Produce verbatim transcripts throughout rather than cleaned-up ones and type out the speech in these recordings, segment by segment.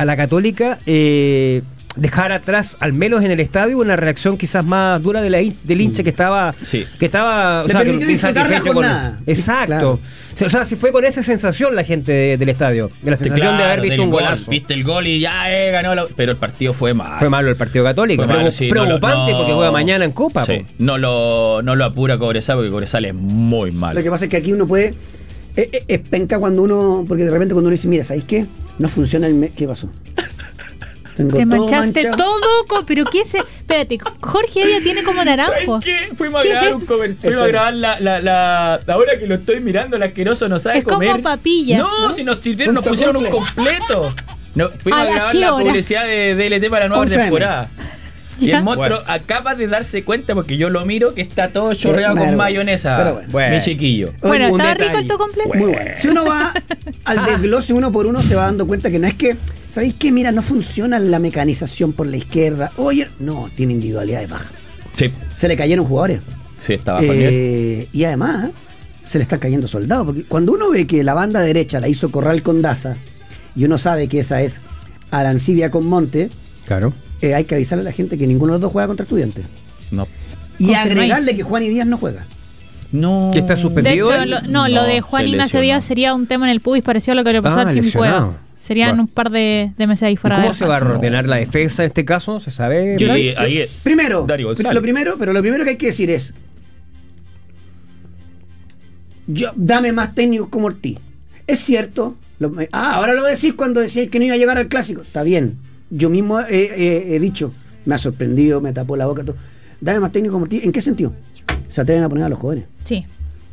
a la Católica eh, dejar atrás, al menos en el estadio, una reacción quizás más dura de la hin- del hincha que estaba sí. que estaba o Le sea, permitió que, disfrutar la insatisfecho jornada. con, exacto, Claro. o sea, si fue con esa sensación la gente de, del estadio, de la sensación Claro, de haber visto del un gol, golazo. viste el gol y ya eh, ganó la... pero el partido fue mal. Fue malo el partido Católico, Fue malo, Preocup- sí, no lo- preocupante no. porque juega mañana en Copa. Sí, po. no lo no lo apura Cobresal porque Cobresal es muy malo. Lo que pasa es que aquí uno puede. Es, es- es penca cuando uno. Porque de repente cuando uno dice, mira, ¿sabéis qué? No funciona el. Me ¿Qué pasó? Tengo Te todo manchaste manchado. todo, con- pero ¿qué es? Espérate, Jorge Heria tiene como naranjo. ¿Sabes qué? Fuimos a ¿Qué grabar es? un comercial. Fuimos Eso a es. grabar la, la, la. Ahora que lo estoy mirando, el asqueroso no sabe Es como comer. papilla, No, ¿no? si nos sirvieron, nos Punto pusieron un completo. completo. No, fuimos ¿A a la grabar qué la hora? publicidad de D L T para la nueva once eme. temporada. Y Ya. el monstruo Bueno. acaba de darse cuenta porque yo lo miro que está todo chorreado Una con vergüenza. mayonesa. Pero bueno. Bueno. Mi chiquillo. Bueno, Un ¿estaba detalle. rico el to completo? Muy bueno. Si uno va al desglose uno por uno, se va dando cuenta que no es que, ¿sabéis qué? Mira, no funciona la mecanización por la izquierda. Oye, no, tiene individualidades bajas. Sí, Se le cayeron jugadores. sí, estaba bajo el nivel. Eh, y además, se le están cayendo soldados. Porque cuando uno ve que la banda derecha la hizo Corral con Daza, y uno sabe que esa es Arancibia con Monte, Claro. eh, hay que avisarle a la gente que ninguno de los dos juega contra Estudiantes. No. Y Confirmáis. agregarle que Juan y Díaz no juega. No. ¿Que está De suspendido? hecho, él? lo- no, lo No, de Juan se Ignacio lesionó. Díaz sería un tema en el pubis parecido a lo que le pasó Ah, al Jimmy lesionado. Cueva. Serían Bueno. un par de, de meses ahí ¿Y fuera de ¿Cómo la se va a cancha. ordenar la defensa en este caso? ¿Se sabe? Yo- Pero ahí- hay- ahí- primero, Darío González. lo primero, pero lo primero que hay que decir es, yo, dame más técnicos como Ortiz. Es cierto. Lo- ah, ahora lo decís cuando decíais que no iba a llegar al clásico. Está bien. Yo mismo he, he- he dicho, me ha sorprendido, me tapó la boca todo. Dame más técnicos como Ortiz. ¿En qué sentido? Se atreven a poner a los jóvenes. Sí.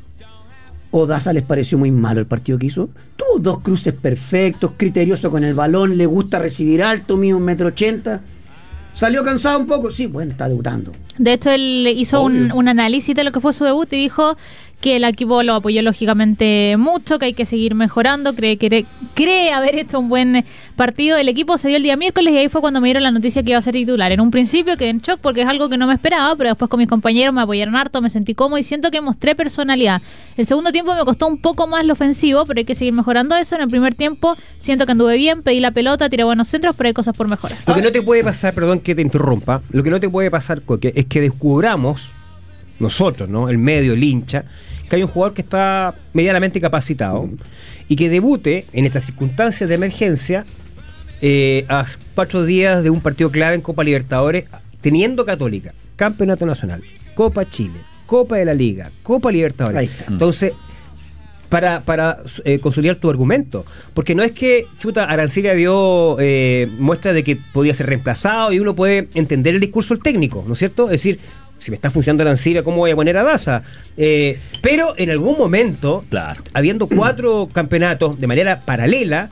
¿O Daza les pareció muy malo el partido que hizo? Tuvo dos cruces perfectos, criterioso con el balón, le gusta recibir alto, mide un metro ochenta. ¿Salió cansado un poco? Sí, bueno, está debutando. De hecho, él hizo un, Obvio. un análisis de lo que fue su debut y dijo que el equipo lo apoyó lógicamente mucho, que hay que seguir mejorando, cree, cree, cree haber hecho un buen partido. El equipo se dio el día miércoles y ahí fue cuando me dieron la noticia que iba a ser titular. En un principio quedé en shock porque es algo que no me esperaba, pero después con mis compañeros me apoyaron harto, me sentí cómodo y siento que mostré personalidad. El segundo tiempo me costó un poco más lo ofensivo, pero hay que seguir mejorando eso. En el primer tiempo siento que anduve bien, pedí la pelota, tiré buenos centros, pero hay cosas por mejorar. Lo que no te puede pasar, perdón que te interrumpa, lo que no te puede pasar, Coque, es que descubramos, nosotros, ¿no? El medio, el hincha, que hay un jugador que está medianamente capacitado mm. y que debute en estas circunstancias de emergencia eh, a cuatro días de un partido clave en Copa Libertadores, teniendo Católica, Campeonato Nacional, Copa Chile, Copa de la Liga, Copa Libertadores. Ahí está. Entonces, para, para eh, consolidar tu argumento, porque no es que Chuta Arancibia dio eh, muestra de que podía ser reemplazado y uno puede entender el discurso del técnico, ¿no es cierto? Es decir, si me está funcionando Arancibia, ¿cómo voy a poner a Daza? Eh, pero en algún momento, Claro. habiendo cuatro campeonatos de manera paralela,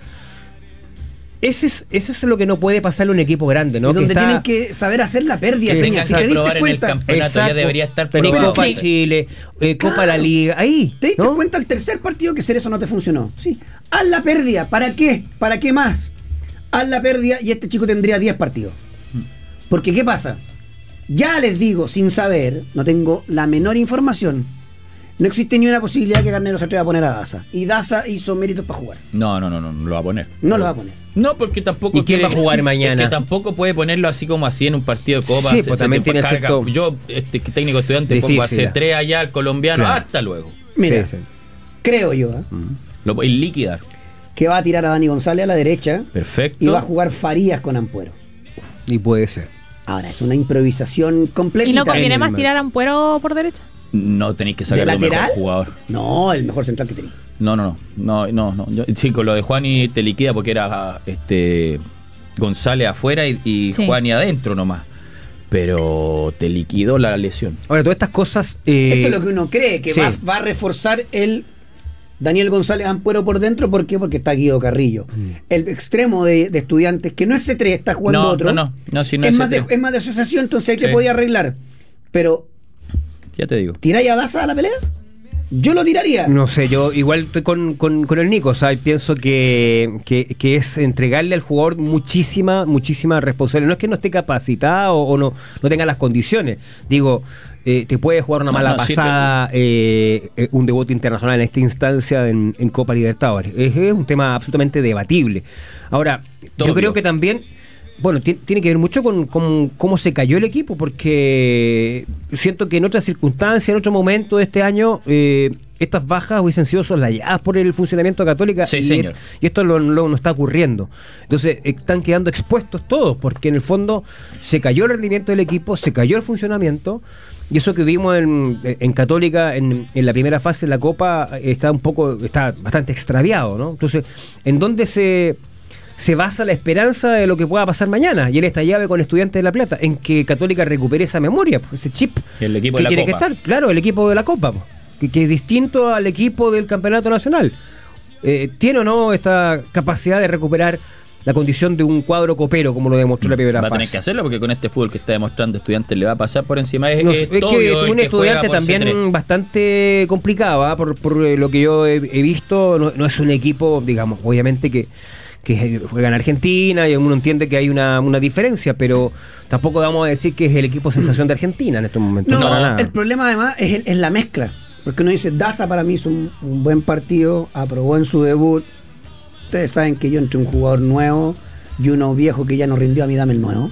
ese es, eso es lo que no puede pasarle a un equipo grande, ¿no? Y donde que está, tienen que saber hacer la pérdida. que Feña. vengan Si a te probar diste en el cuenta, campeonato. ya debería estar Tenés probado. Copa Sí. Chile, eh, Copa Claro. la Liga, ahí. ¿te diste ¿no? cuenta el tercer partido que Cerezo no te funcionó? Sí. Haz la pérdida. ¿Para qué? ¿Para qué más? Haz la pérdida y este chico tendría diez partidos. Porque ¿qué pasa? Ya les digo, sin saber, no tengo la menor información, no existe ni una posibilidad que Garnero se atreva a poner a Daza. Y Daza hizo méritos para jugar. No, no, no, no, no lo va a poner. No lo va a poner. No, porque tampoco. ¿Y quién va a jugar mañana? Porque tampoco puede ponerlo así como así en un partido de Copa. Sí, se- pues se también te tiene carga. cierto- Yo, este técnico estudiante, pongo a Difícil. C tres allá, al colombiano, Claro. hasta luego. Mira, Sí, sí. creo yo ¿eh? Lo voy a liquidar. que va a tirar a Dani González a la derecha Perfecto. y va a jugar Farías con Ampuero. Y puede ser. Ahora, es una improvisación completita. ¿Y no conviene el más mal. tirar a Ampuero por derecha? No tenéis que ¿De sacar lo mejor lateral? jugador. No, el mejor central que tenía. No, no, no, no, no, no. Yo- sí, con lo de Juani te liquida porque era este González afuera y, y Sí. Juani adentro nomás. Pero te liquidó la lesión. Ahora, todas estas cosas... eh, Esto es lo que uno cree, que sí. va, va a reforzar el Daniel González Ampuero por dentro. ¿Por qué? Porque está Guido Carrillo. Mm. El extremo de, de Estudiantes, que no es C tres, está jugando No, otro. no, no, no, si no es, es más de, C tres. es más de asociación, entonces ahí Sí. te podía arreglar. Pero, Ya te digo. ¿tiráis a Daza a la pelea? Yo lo tiraría. No sé, yo igual estoy con, con, con el Nico, o sea, pienso que, que, que es entregarle al jugador muchísima, muchísima responsabilidad. No es que no esté capacitado o no, no tenga las condiciones. Digo, eh, te puede jugar una No, mala no, sí, pasada, eh, eh, un debut internacional en esta instancia en, en Copa Libertadores. Es, es un tema absolutamente debatible. Ahora, Todo yo creo bien. que también, bueno, ti- tiene que ver mucho con, con cómo se cayó el equipo, porque siento que en otras circunstancias, en otro momento de este año, eh, estas bajas hubiesen sido soslayadas por el funcionamiento de Católica. Sí, y, señor. y esto lo, lo- no está ocurriendo. Entonces, están quedando expuestos todos, porque en el fondo se cayó el rendimiento del equipo, se cayó el funcionamiento, y eso que vimos en, en Católica en, en la primera fase de la Copa eh, está un poco, está bastante extraviado, ¿no? Entonces, ¿en dónde se se basa la esperanza de lo que pueda pasar mañana? Y en esta llave con Estudiantes de La Plata, en que Católica recupere esa memoria, pues, ese chip El equipo que de la tiene Copa. que estar, claro, el equipo de la Copa, pues, que, que es distinto al equipo del Campeonato Nacional. Eh, ¿Tiene o no esta capacidad de recuperar la condición de un cuadro copero, como lo demostró la primera Va a fase? tener que hacerlo porque con este fútbol que está demostrando Estudiantes le va a pasar por encima. Es, No, es es que Tobio el un que juega estudiante por C tres. también bastante complicado, ¿ah? por, por eh, lo que yo he, he visto, no, no es un equipo, digamos, obviamente que, que juega en Argentina y uno entiende que hay una, una diferencia, pero tampoco vamos a decir que es el equipo sensación de Argentina en estos momentos. No, para nada. el problema además es, el- es la mezcla. Porque uno dice, Daza para mí hizo un, un buen partido, aprobó en su debut. Ustedes saben que yo entre un jugador nuevo y uno viejo que ya no rindió, a mí dame el nuevo.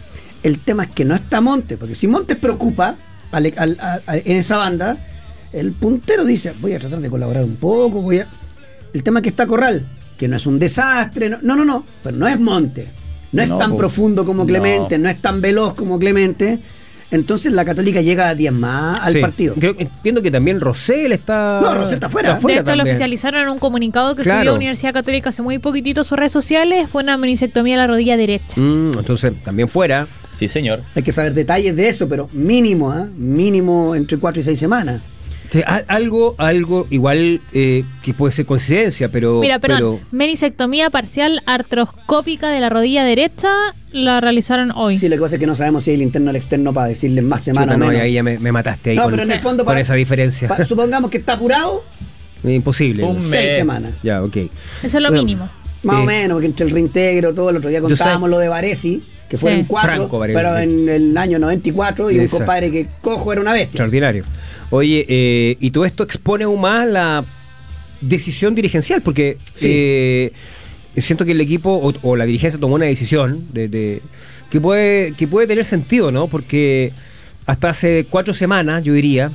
El tema es que no está Montes, porque si Montes preocupa al- al- al- al- en esa banda, el puntero dice, voy a tratar de colaborar un poco, voy a... El tema es que está Corral, que no es un desastre, no, no, no, no, pero no es Montes, no es No, tan po. profundo como No. Clemente, no es tan veloz como Clemente. Entonces la Católica llega a diez más al Sí. partido. Creo, entiendo que también Rosell está. No, Rosell está fuera. De hecho, lo también. oficializaron en un comunicado que Claro. subió Universidad Católica hace muy poquitito a sus redes sociales. Fue una menisectomía de la rodilla derecha. Mm, entonces, también fuera. Sí, señor. Hay que saber detalles de eso, pero mínimo, ¿ah? Mínimo entre cuatro y seis semanas. Sí, a- algo, algo igual eh, que puede ser coincidencia, pero. Mira, perdón, pero menisectomía parcial artroscópica de la rodilla derecha la realizaron hoy. Sí, lo que pasa es que no sabemos si hay el interno o el externo para decirles más chuta, semana o no, menos. y ahí ya me, me mataste ahí No, con, pero en el fondo con pa- esa diferencia. Pa- supongamos que está apurado, Imposible. Un seis mes. semanas. Ya, ok. Eso es lo Bueno, mínimo. Más Sí. o menos, porque entre el reintegro, todo el otro día Yo contábamos sé. lo de Varesi, que fueron Sí. cuatro, Franco Varesi, pero sí. en el año noventa y cuatro, y un Exacto. compadre que cojo era una bestia. Extraordinario. Oye, eh, y todo esto expone aún más la decisión dirigencial, porque Sí. eh, siento que el equipo o, o la dirigencia tomó una decisión de, de- que puede que puede tener sentido, ¿no? Porque hasta hace cuatro semanas, yo diría,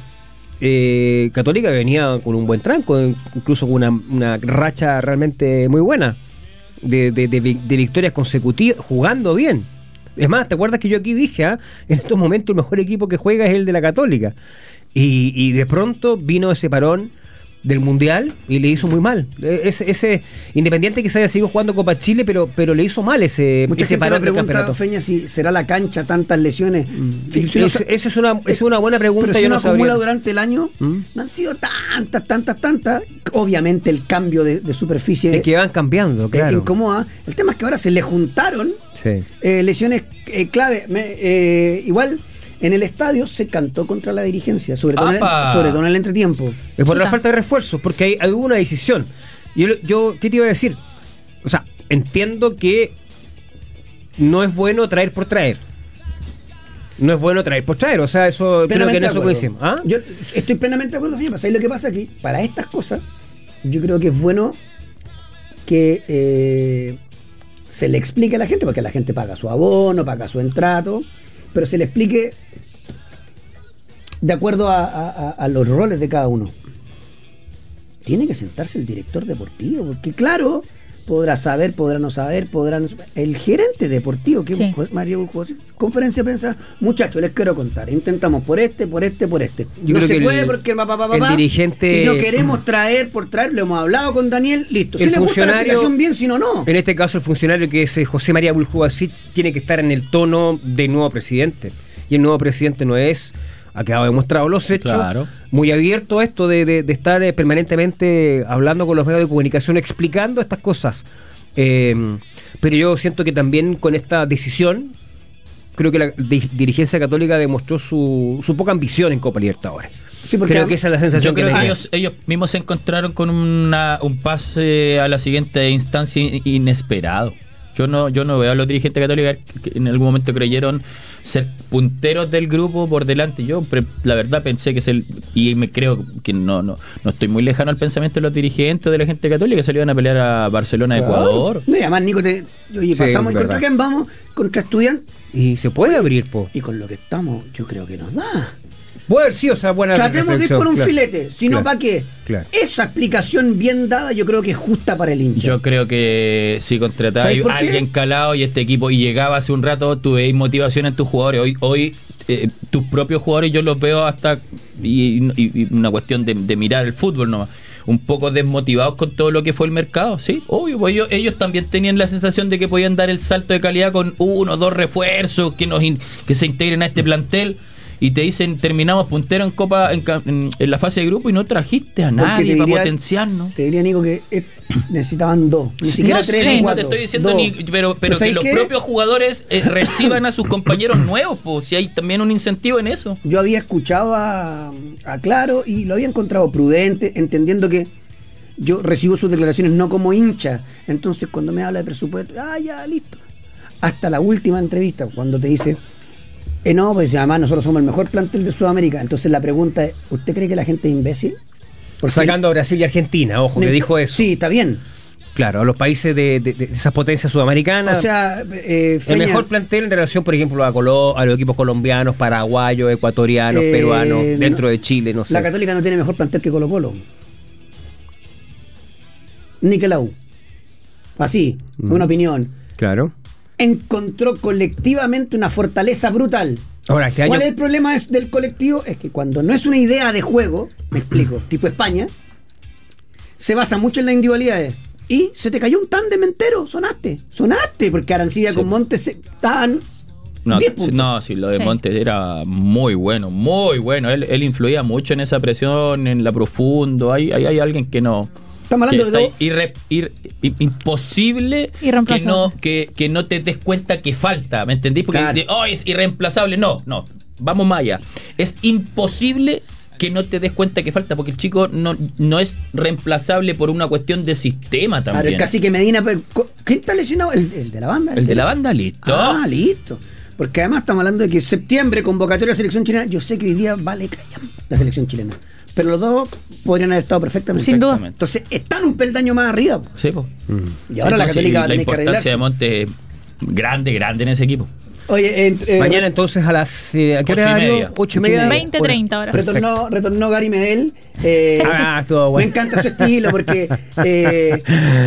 eh, Católica venía con un buen tranco, incluso con una, una racha realmente muy buena de, de- de vi- de victorias consecutivas, jugando bien. Es más, ¿te acuerdas que yo aquí dije, ah, en estos momentos el mejor equipo que juega es el de la Católica? Y, y de pronto vino ese parón del Mundial y le hizo muy mal. E- Ese, ese Independiente que se haya seguido jugando Copa Chile, pero, pero le hizo mal ese, Mucha ese gente me parón del pregunta, campeonato. Feña, si será la cancha tantas lesiones. Si- si no Eso, sa- eso es una, es una buena pregunta. Pero si yo uno no sabría. acumula durante el año, ¿Mm? no han sido tantas, tantas, tantas. Obviamente el cambio de, de superficie Es que van cambiando, eh, claro. incomoda. El tema es que ahora se le juntaron Sí. eh, lesiones eh, clave. Me- eh, igual en el estadio se cantó contra la dirigencia, sobre todo, en el, ¡Apa! sobre todo en el entretiempo. Es por la Chuta. falta de refuerzos, porque hay, hay una decisión. Yo, yo, ¿qué te iba a decir? O sea, entiendo que no es bueno traer por traer. No es bueno traer por traer, o sea, eso creo que Plenamente en de eso acuerdo. coincidimos. ¿Ah? Yo estoy plenamente de acuerdo, Feña. ¿Sabes lo que pasa aquí? Para estas cosas, yo creo que es bueno que eh, se le explique a la gente, porque la gente paga su abono, paga su entrato, pero se le explique de acuerdo a, a- a- a los roles de cada uno. Tiene que sentarse el director deportivo, porque claro, podrá saber, podrá no saber, podrá no saber. El gerente deportivo, que Sí. es José Mario José, conferencia de prensa, muchachos, les quiero contar, intentamos por este, por este, por este. Yo no creo se que puede el- porque papá, papá, el papá, dirigente- y no queremos traer por traer, lo hemos hablado con Daniel, listo. Si El le gusta la funcionario- explicación bien, si no, no. En este caso, el funcionario que es eh, José María Buljubasit tiene que estar en el tono del nuevo presidente. Y el nuevo presidente no es, ha quedado demostrado los hechos, Claro. muy abierto a esto de, de- de estar eh, permanentemente hablando con los medios de comunicación, explicando estas cosas. Eh, pero yo siento que también con esta decisión, creo que la di- dirigencia católica demostró su, su poca ambición en Copa Libertadores. Sí, porque creo a- que esa es la sensación Yo creo que, que me ellos, ellos mismos se encontraron con una, un pase a la siguiente instancia in- inesperado. Yo no, yo no veo a los dirigentes católicos que en algún momento creyeron ser punteros del grupo por delante. Yo pre, la verdad pensé que se, y me creo que no, no, no estoy muy lejano al pensamiento de los dirigentes de la gente católica que se le iban a pelear a Barcelona de Claro. Ecuador. No, y además, Nico, te, oye, Sí, pasamos y verdad. contra quién vamos, contra Estudiantes. Y se puede abrir, po. Y con lo que estamos, yo creo que nos da. Puede haber sido esa buena Tratemos de ir reflexión, por un claro. filete, si no, Claro. ¿para qué? Claro. Esa explicación bien dada, yo creo que es justa para el hincha. Yo creo que si contrataba ¿Sabes por a qué? alguien calado y este equipo y llegaba hace un rato, tú veis motivación en tus jugadores. Hoy, hoy eh, tus propios jugadores yo los veo hasta y, y- y una cuestión de, de mirar el fútbol nomás. Un poco desmotivados con todo lo que fue el mercado, sí, obvio, pues ellos, ellos también tenían la sensación de que podían dar el salto de calidad con uno o dos refuerzos que nos in- que se integren a este plantel y te dicen terminamos puntero en Copa en, ca- en- en la fase de grupo y no trajiste a Porque nadie te para diría- potenciarnos. Te diría, Nico, que eh, necesitaban dos, ni siquiera no tres sé, ni no cuatro. te estoy diciendo dos. ni, pero, pero que ¿sabes los qué? propios jugadores eh, reciban a sus compañeros nuevos, pues si hay también un incentivo en eso. Yo había escuchado a, a Claro y lo había encontrado prudente, entendiendo que yo recibo sus declaraciones no como hincha. Entonces, cuando me habla de presupuesto, ah, ya, listo. Hasta la última entrevista, cuando te dice, eh, no, pues además nosotros somos el mejor plantel de Sudamérica. Entonces, la pregunta es, ¿usted cree que la gente es imbécil? Porque Sacando a Brasil y Argentina, ojo, que dijo eso. Sí, está bien. Claro, a los países de, de- de esas potencias sudamericanas. O sea, eh, el Feña, mejor plantel en relación, por ejemplo, a, Colo- a los equipos colombianos, paraguayos, ecuatorianos, eh, peruanos, no- dentro de Chile, no sé. La Católica no tiene mejor plantel que Colo Colo. Ni que la U. Así, Mm. una opinión. Claro. Encontró colectivamente una fortaleza brutal. Ahora, este año. ¿Cuál es el problema es- del colectivo? Es que cuando no es una idea de juego, me explico, tipo España, se basa mucho en las individualidades. Y se te cayó un tándem entero, sonaste, sonaste, porque Arancibia Sí. con Montes se- estaban No, diez sí, puntos. no, sí, lo de Sí. Montes era muy bueno, muy bueno. Él, él influía mucho en esa presión, en la profundo. Hay, hay, hay alguien que no. Estamos que hablando de está dos. irre- ir- i- imposible que Irreemplazable. no, que, que no te des cuenta que falta, ¿me entendís? Porque Claro. de, oh, es irreemplazable. No, no, vamos más allá. Es imposible que no te des cuenta que falta, porque el chico no, no es reemplazable por una cuestión de sistema Claro, también. el cacique Medina, pero, co- ¿quién está lesionado? El, el de la banda. El de la banda, listo. Ah, listo. Porque además estamos hablando de que septiembre, convocatoria de la selección chilena. Yo sé que hoy día vale callan la selección chilena. Pero los dos podrían haber estado perfectamente. Sin duda. Exactamente. Entonces, están un peldaño más arriba. po. Sí, po. Y ahora la Entonces, Católica va a la tener que importancia arreglarse. de Monte es grande, grande en ese equipo. Oye, entre- Mañana entonces a las. eh, ¿A qué Ocho y horario? media. Ocho y media. veinte, treinta horas. retornó, retornó Gary Medel. eh, Ah, estuvo bueno. Me encanta su estilo porque. eh,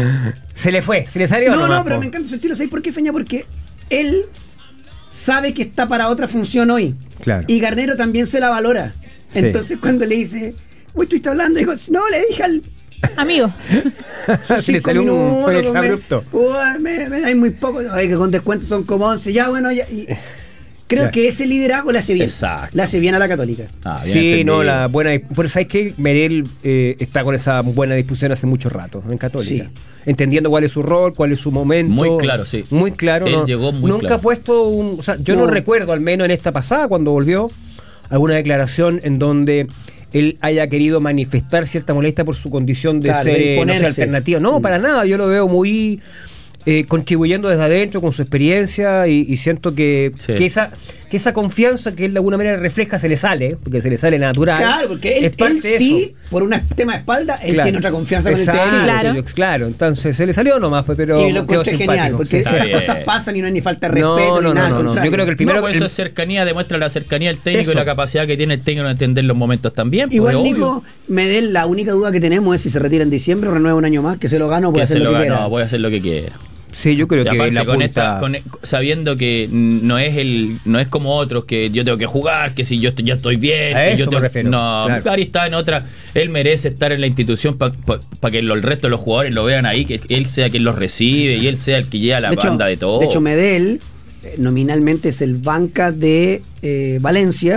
Se le fue, se le salió. no, nomás, no, pero po. me encanta su estilo. ¿Sabes por qué, Feña? Porque él sabe que está para otra función hoy. Claro. Y Garnero también se la valora. Sí. Entonces, cuando le dice, uy, estuviste hablando, digo, no, le dije al. Amigo. son Se le cinco salió un minutos, Fénix me- abrupto. uy, me, me dais muy poco. Ay, que con descuento son como once. Ya, bueno, ya. y creo Ya. que ese liderazgo le hace bien. Exacto. Le hace bien a la Católica. Ah, bien Sí, entendido. no, la buena. Pero ¿sabes qué? Merel eh, está con esa buena discusión hace mucho rato en Católica. Sí. Entendiendo cuál es su rol, cuál es su momento. Muy claro, sí. Muy claro. Él no- llegó muy Nunca claro. ha puesto un. O sea, yo no. No. recuerdo, al menos en esta pasada, cuando volvió, alguna declaración en donde él haya querido manifestar cierta molestia por su condición de Claro, ser de eh, no sé, imponerse. alternativa. No, Mm. para nada. Yo lo veo muy. eh, contribuyendo desde adentro con su experiencia y, y siento que, Sí. que esa que esa confianza que él de alguna manera refleja se le sale, porque se le sale natural. Claro, porque él, es parte él de sí, eso. por un tema de espalda, él Claro. tiene otra confianza con Exacto, el tema. Sí, claro. yo- claro, entonces se le salió nomás, pues, pero Y lo quedó encontré simpático. genial, porque Sí. Está esas bien. cosas pasan y no hay ni falta de No, respeto no, ni nada. no, al no, contrario. yo creo que el primero- no, pues eso el- es cercanía, demuestra la cercanía del técnico Eso. y la capacidad que tiene el técnico de entender los momentos también. pues, Igual, obvio. Nico, Medel, la única duda que tenemos es si se retira en diciembre o renueva un año más, que se lo gana o puede que hacer se lo lo que gana, quiera. no, voy a hacer lo que quiera. Sí, yo creo Y que aparte la con punta... esta, con- sabiendo que no es el, no es como otros que yo tengo que jugar, que si yo estoy, ya estoy bien, A que eso yo me tengo- refiero, no, claro. Gary está en otra, él merece estar en la institución para pa, pa que lo- el resto de los jugadores lo vean ahí, que él sea quien los recibe y él sea el que lleva la de hecho, banda de todo. de hecho, Medel eh, nominalmente es el banca de eh, Valencia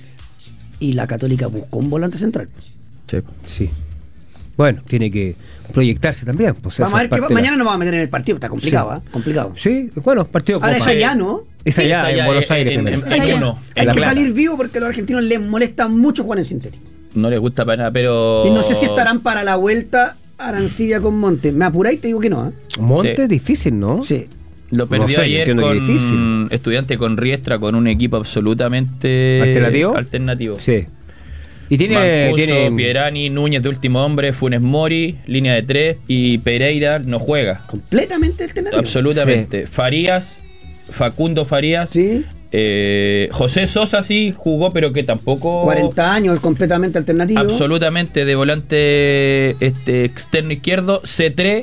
y la Católica buscó un volante central. Sí. Sí. Bueno, tiene que proyectarse también. Pues Vamos eso a ver es que parte de la- mañana nos vamos a meter en el partido, está complicado, Sí. ¿eh? Complicado. Sí, bueno, partido Ahora Copa. es allá, ¿no? Es Sí, allá, es allá, en Buenos eh, Aires en- también. en- Hay que, uno, hay La que Plata. salir vivo porque a los argentinos les molesta mucho jugar en Sinteri. No les gusta para nada, pero Y no sé si estarán para la vuelta Arancibia con Montes. Me apuráis y te digo que no, ¿eh? Monte Sí. es difícil, ¿no? Sí. Lo perdió No sé, ayer entiendo que es con difícil. Estudiante con Riestra, con un equipo absolutamente ¿Alternativo? alternativo. Sí. Y tiene, Mancuso, tiene Pierani, Núñez de último hombre, Funes Mori, línea de tres, y Pereira no juega. Completamente alternativo. Absolutamente. Farías, Facundo Farías. Sí. Eh, José Sosa sí jugó, pero que tampoco. cuarenta años, completamente alternativo. Absolutamente de volante este, externo izquierdo, Cetré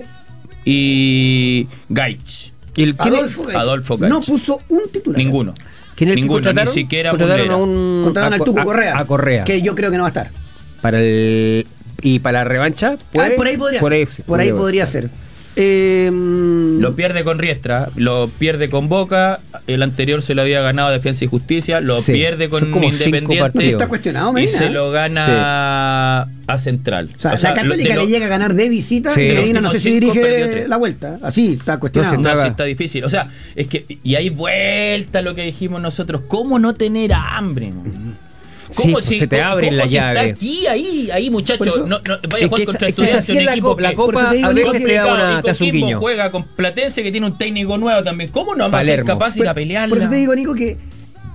y Gaich. ¿Y el- quién es- Adolfo, Gaich. Adolfo Gaich. No puso un titular. Ninguno. ¿Quién es el que Ninguno, ni contrataron? siquiera Contrataron Mundera. a un Contrataron a al Co- Tuco a- Correa. A Correa. Que yo creo que no va a estar. Para el y para la revancha, ¿puede? Ah, por ahí podría por ser. ahí, sí, por ahí podría ser. Eh, Lo pierde con Riestra, lo pierde con Boca, el anterior se lo había ganado a Defensa y Justicia, lo Sí, pierde con son como cinco Independiente partidos. no sé si está cuestionado, y Medina. se lo gana a Central. O sea, O sea, la Católica lo- de le lo- llega a ganar de visita Sí. y De los Medina no sé últimos si cinco perdió dirige tres. la vuelta. Así, está cuestionado. Entonces, No, Estaba- sí está difícil. O sea, es que. Y hay vuelta a lo que dijimos nosotros. ¿Cómo no tener hambre? man? Sí, pues, se te abre cómo la si llave. Está aquí, ahí, ahí, Por muchachos. eso- No, no, vaya a Es jugar que contra esa- es que Estudiantes, así es un la equipo copa, la que- copa por eso te digo, a Nico, veces te da complicado, una y te hace un Coquimbo guiño. juega con Platense, que tiene un técnico nuevo también. ¿Cómo no vamos a ser Palermo. capaces de ir a pelearla? Por eso te digo, Nico, que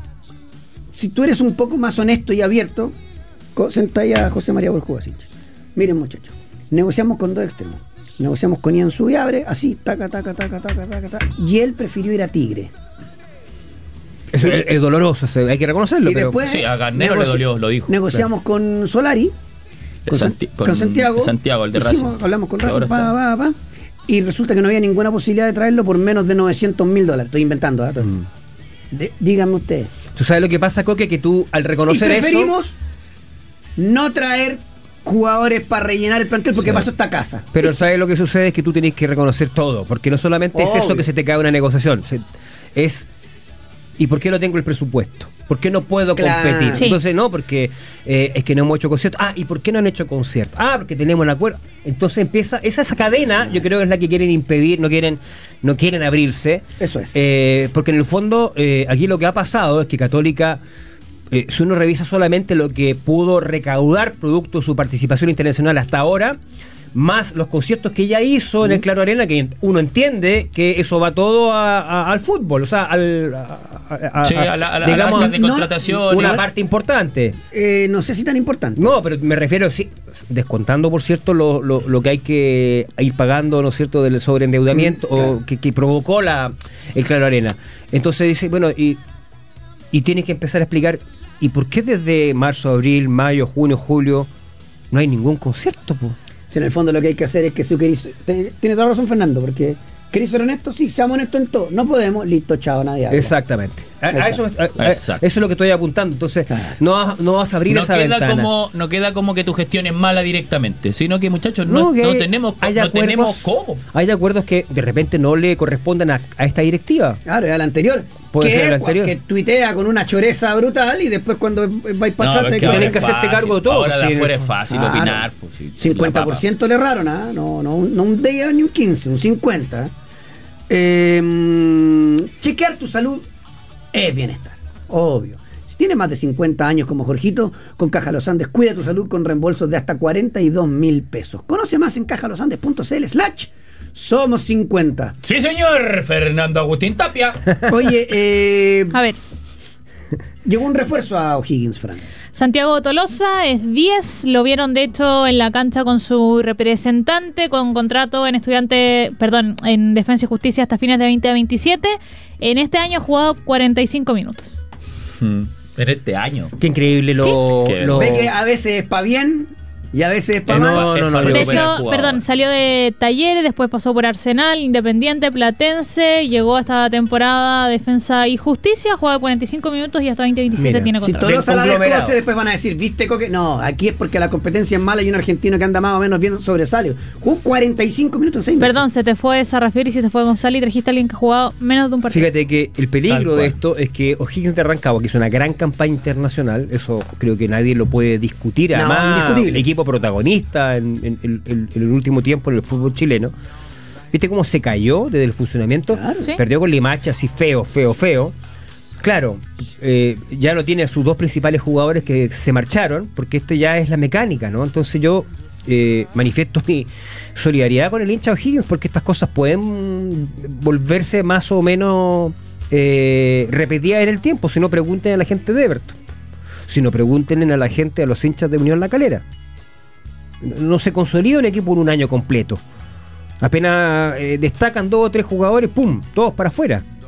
si tú eres un poco más honesto y abierto, co- senta ahí a José María Borjubasic. Miren, muchachos, negociamos con dos extremos. Negociamos con Ian Subiabre, así, taca, taca, taca, taca, taca, taca, y él prefirió ir a Tigre. Eso es, es doloroso, se- hay que reconocerlo, Y pero después Sí, a Garnero le negoci- dolió, lo dijo. Negociamos con Solari, con, San- Santi- con con Santiago. Santiago, el de Hicimos- Racing. Hablamos con Que Racing, ahora pa, está. pa, pa, y resulta que no había ninguna posibilidad de traerlo por menos de novecientos mil dólares. Estoy inventando, ¿eh? Mm. De- díganme ustedes. tú sabes lo que pasa, Coque, que tú al Y reconocer eso, preferimos no traer jugadores para rellenar el plantel porque Sí. pasó esta casa. pero sabes lo que sucede es que tú tienes que reconocer todo, porque no solamente es eso Obvio. que se te cae una negociación, se- es ¿y por qué no tengo el presupuesto? ¿Por qué no puedo Claro. competir? Sí. Entonces, no, porque eh, es que no hemos hecho conciertos. Ah, ¿y por qué no han hecho conciertos? Ah, porque tenemos un acuerdo. Entonces empieza, esa, esa cadena, yo creo que es la que quieren impedir, no quieren, no quieren abrirse. Eso es. Eh, porque en el fondo, eh, aquí lo que ha pasado es que Católica, eh, si uno revisa solamente lo que pudo recaudar producto de su participación internacional hasta ahora, más los conciertos que ella hizo en el Claro Arena, que uno entiende que eso va todo a- a- al fútbol, o sea, al, a, a- a- Sí, a la, a la- a digamos, la área de no, contratación. una y- parte importante. Eh, no sé si tan importante. No, pero me refiero, sí, descontando, por cierto, lo, lo, lo que hay que ir pagando, ¿no es cierto?, del sobreendeudamiento Mm, claro. o que, que provocó la el Claro Arena. Entonces dice, bueno, y, y tienes que empezar a explicar, ¿y por qué desde marzo, abril, mayo, junio, julio no hay ningún concierto, po? Si en el fondo lo que hay que hacer es que si queréis. te- Tiene toda la razón, Fernando, porque ¿queréis ser honestos? Sí, seamos honestos en todo. No podemos, listo, chao, nadie habla. Exactamente. A- a Ahí eso, está. a- a- Exacto. eso es lo que estoy apuntando. Entonces, Claro. no, vas- no vas a abrir no esa queda ventana. como no queda como que tu gestión es mala directamente, sino que muchachos no, que no hay- tenemos hay no acuerdos- tenemos cómo. Hay acuerdos que de repente no le corresponden a, a esta directiva. Claro, es al anterior. Puede que, ser el anterior. que tuitea con una choreza brutal y después cuando vais para No, atrás es te ahora tenés es que hacerte fácil. cargo de todo, Ahora de sí, afuera en es el- fácil Claro. opinar. Pues, sí, cincuenta por ciento le erraron, ¿ah? no, no, un- no un día ni un quince, un cincuenta. Eh, chequear tu salud es bienestar, obvio. Si tienes más de cincuenta años como Jorgito, con Caja Los Andes cuida tu salud con reembolsos de hasta cuarenta y dos mil pesos. Conoce más en cajalosandes.cl slash somos cincuenta. Sí, señor Fernando Agustín Tapia. Oye, eh, A ver, llegó un refuerzo a O'Higgins, Frank. Santiago Tolosa es diez, lo vieron de hecho en la cancha con su representante, con contrato en estudiante, perdón, en Defensa y Justicia hasta fines de veinte veintisiete. En este año ha jugado cuarenta y cinco minutos. Hmm, En este año. Qué increíble lo. Sí. lo- Ve que a veces es para bien y a veces es para Eh, mal. no, no, no, Es yo- De recuperar hecho, jugadores. perdón, salió de Talleres, después pasó por Arsenal, Independiente, Platense, llegó a esta temporada Defensa y Justicia, juega cuarenta y cinco minutos y hasta veinte veintisiete Mira, tiene Si contrato. Tolosa la conglomerado. descoce, después van a decir, ¿viste, Coque? No, aquí es porque la competencia es mala y un argentino que anda más o menos bien sobresale. Jugó cuarenta y cinco minutos en seis meses. Perdón, se te fue Sarrafiori y se te fue González y trajiste a alguien que ha jugado menos de un partido. Fíjate que el Tal peligro cual. de esto es que O'Higgins de Rancagua, que hizo una gran campaña internacional, eso creo que nadie lo puede discutir. No, Además, indiscutible. equipo protagonista en, en- en- en- en el último tiempo en el fútbol chileno. ¿Viste cómo se cayó desde el funcionamiento? Claro. Sí. Perdió con Limache así feo, feo, feo. Claro, eh, ya no tiene a sus dos principales jugadores que se marcharon, porque esto ya es la mecánica, ¿no? Entonces yo eh, manifiesto mi solidaridad con el hincha O'Higgins, porque estas cosas pueden volverse más o menos eh, repetidas en el tiempo. Si no, pregunten a la gente de Everton, si no, pregunten a la gente, a los hinchas de Unión La Calera. No se consolida un equipo en un año completo. Apenas eh, destacan dos o tres jugadores, ¡pum!, todos para afuera.